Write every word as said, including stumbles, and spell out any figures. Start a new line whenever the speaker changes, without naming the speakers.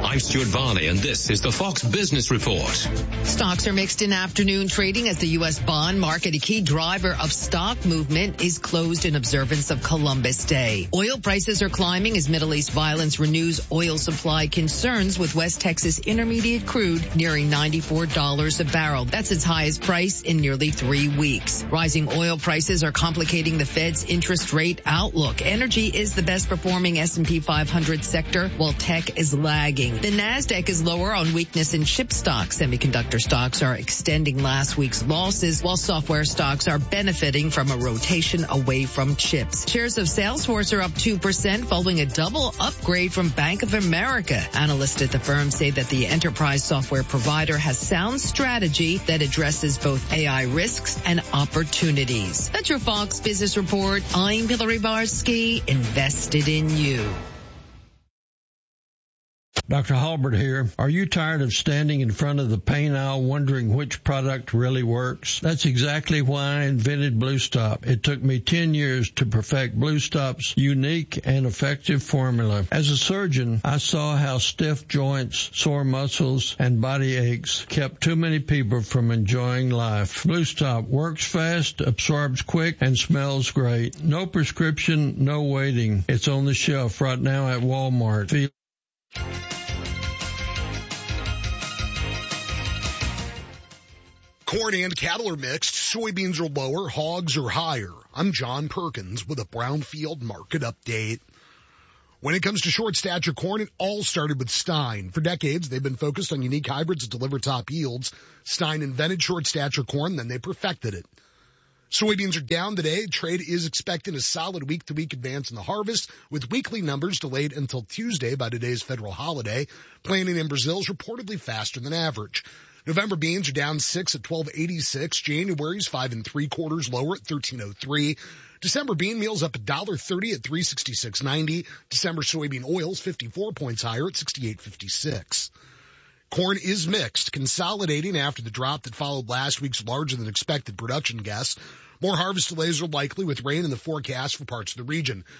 I'm Stuart Varney, and this is the Fox Business Report.
Stocks are mixed in afternoon trading as the U S bond market, a key driver of stock movement, is closed in observance of Columbus Day. Oil prices are climbing as Middle East violence renews oil supply concerns, with West Texas Intermediate crude nearing ninety-four dollars a barrel. That's its highest price in nearly three weeks. Rising oil prices are complicating the Fed's interest rate outlook. Energy is the best performing S and P five hundred sector, while tech is lagging. The Nasdaq is lower on weakness in chip stocks. Semiconductor stocks are extending last week's losses, while software stocks are benefiting from a rotation away from chips. Shares of Salesforce are up two percent following a double upgrade from Bank of America. Analysts at the firm say that the enterprise software provider has sound strategy that addresses both A I risks and opportunities. That's your Fox Business Report. I'm Hillary Barsky, invested in you.
Doctor Halbert here. Are you tired of standing in front of the paint aisle wondering which product really works? That's exactly why I invented Blue Stop. It took me ten years to perfect Blue Stop's unique and effective formula. As a surgeon, I saw how stiff joints, sore muscles, and body aches kept too many people from enjoying life. Blue Stop works fast, absorbs quick, and smells great. No prescription, no waiting. It's on the shelf right now at Walmart. Feel
Corn and cattle are mixed. Soybeans are lower. Hogs are higher. I'm John Perkins with a Brownfield market update. When it comes to short stature corn, it all started with Stein. For decades, they've been focused on unique hybrids that deliver top yields. Stein invented short stature corn, then they perfected it. Soybeans are down today. Trade is expecting a solid week-to-week advance in the harvest, with weekly numbers delayed until Tuesday by today's federal holiday. Planting in Brazil is reportedly faster than average. November beans are down six at twelve eighty-six. January's five and three quarters lower at thirteen oh three. December bean meal's up one dollar thirty at three sixty-six ninety. December soybean oil's fifty-four points higher at sixty-eight fifty-six. Corn is mixed, consolidating after the drop that followed last week's larger than expected production guess. More harvest delays are likely with rain in the forecast for parts of the region.